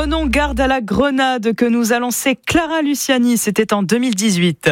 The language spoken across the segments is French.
Prenons garde à la grenade que nous a lancée Clara Luciani, c'était en 2018.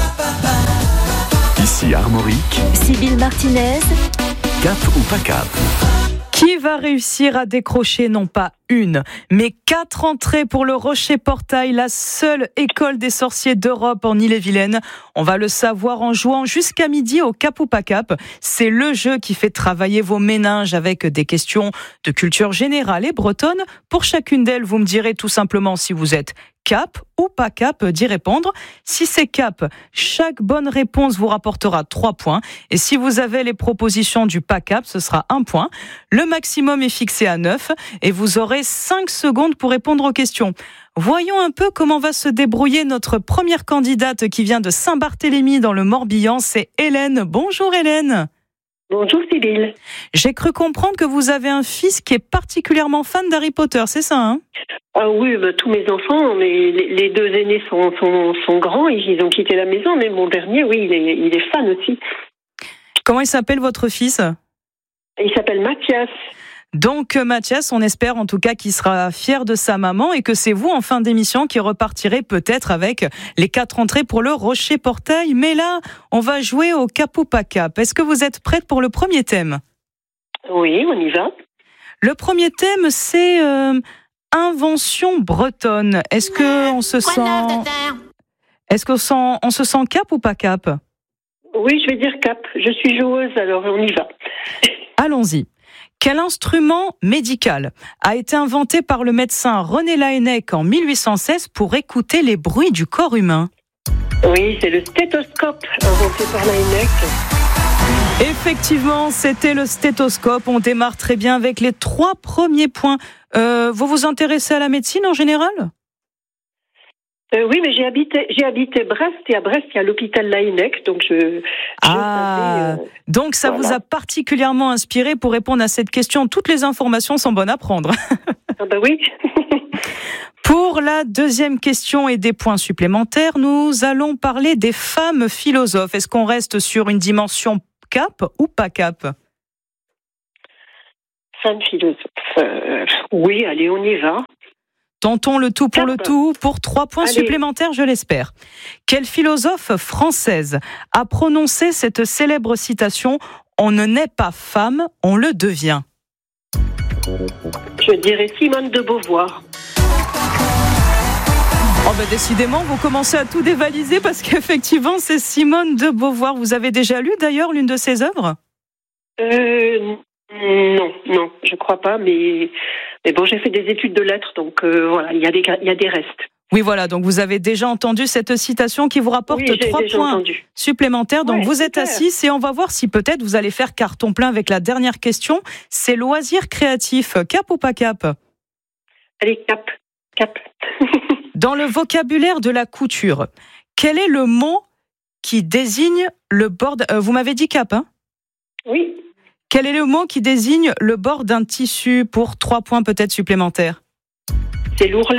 Ici Armorique, Sybille Martinez, cap ou pas cap? Qui va réussir à décrocher non pas une, mais 4 entrées pour le Rocher Portail, la seule école des sorciers d'Europe en Ille-et-Vilaine? On va le savoir en jouant jusqu'à midi au Cap ou pas cap. C'est le jeu qui fait travailler vos méninges avec des questions de culture générale et bretonne. Pour chacune d'elles, vous me direz tout simplement si vous êtes cap ou pas cap d'y répondre. Si c'est cap, chaque bonne réponse vous rapportera 3 points. Et si vous avez les propositions du pas cap, ce sera 1 point. Le maximum est fixé à 9 et vous aurez 5 secondes pour répondre aux questions. Voyons un peu comment va se débrouiller notre première candidate qui vient de Saint-Barthélemy dans le Morbihan, c'est Hélène. Bonjour Hélène. Bonjour Sybille. J'ai cru comprendre que vous avez un fils qui est particulièrement fan d'Harry Potter, c'est ça hein? Ah oui, tous mes enfants, mais les 2 aînés sont grands, ils ont quitté la maison, mais mon dernier, oui, il est fan aussi. Comment il s'appelle votre fils? Il s'appelle Mathias. Donc Mathias, on espère en tout cas qu'il sera fier de sa maman et que c'est vous en fin d'émission qui repartirez peut-être avec les 4 entrées pour le Rocher Portail. Mais là, on va jouer au cap ou pas cap. Est-ce que vous êtes prête pour le premier thème? Oui, on y va. Le premier thème, c'est invention bretonne. Est-ce que on se sent cap ou pas cap? Oui, je vais dire cap. Je suis joueuse, alors on y va. Allons-y. Quel instrument médical a été inventé par le médecin René Laennec en 1816 pour écouter les bruits du corps humain? Oui, c'est le stéthoscope inventé par Laennec. Effectivement, c'était le stéthoscope. On démarre très bien avec les 3 premiers points. Vous vous intéressez à la médecine en général? Oui, mais j'ai habité Brest et à Brest, il y a l'hôpital Laennec, donc donc ça voilà. Vous a particulièrement inspiré pour répondre à cette question. Toutes les informations sont bonnes à prendre. Ah bah oui. Pour la deuxième question et des points supplémentaires, nous allons parler des femmes philosophes. Est-ce qu'on reste sur une dimension cap ou pas cap? Femme philosophe. Oui, allez, on y va. Tentons le tout pour le tout, pour 3 points Allez. supplémentaires, je l'espère. Quelle philosophe française a prononcé cette célèbre citation « On ne naît pas femme, on le devient » ? Je dirais Simone de Beauvoir. Oh ben décidément, vous commencez à tout dévaliser parce qu'effectivement, c'est Simone de Beauvoir. Vous avez déjà lu d'ailleurs l'une de ses œuvres ? Non, je crois pas, mais bon, j'ai fait des études de lettres, donc voilà, il y a des restes. Oui, voilà, donc vous avez déjà entendu cette citation qui vous rapporte 3 points supplémentaires. Donc vous êtes assis et on va voir si peut-être vous allez faire carton plein avec la dernière question. C'est loisirs créatifs, cap ou pas cap ? Allez, cap. Dans le vocabulaire de la couture, quel est le mot qui désigne le bord... vous m'avez dit cap, hein ? Oui. Quel est le mot qui désigne le bord d'un tissu pour 3 points peut-être supplémentaires ? C'est l'ourlet ?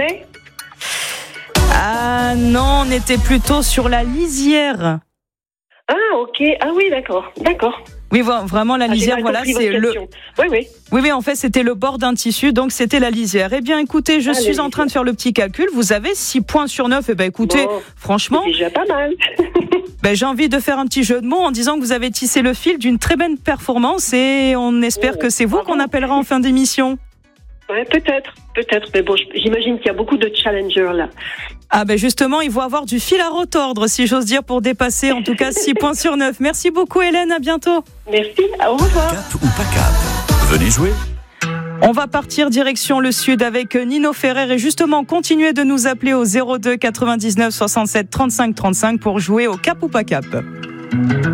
Ah non, on était plutôt sur la lisière. Ah ok, ah oui, d'accord. Oui, vraiment la lisière, voilà, c'est le... Oui, en fait, c'était le bord d'un tissu, donc c'était la lisière. Eh bien, écoutez, je suis en train de faire le petit calcul. Vous avez 6 points sur 9. Eh bien, écoutez, franchement... C'est déjà pas mal. J'ai envie de faire un petit jeu de mots en disant que vous avez tissé le fil d'une très belle performance et on espère que c'est vous qu'on appellera en fin d'émission. Ouais, peut-être, mais bon, j'imagine qu'il y a beaucoup de challengers là. Ah justement, il faut avoir du fil à retordre, si j'ose dire, pour dépasser en tout cas 6 points sur 9. Merci beaucoup Hélène, à bientôt. Merci, au revoir. Cap ou pas cap? Venez jouer. On va partir direction le sud avec Nino Ferrer et justement continuer de nous appeler au 02 99 67 35 35 pour jouer au cap ou pas cap.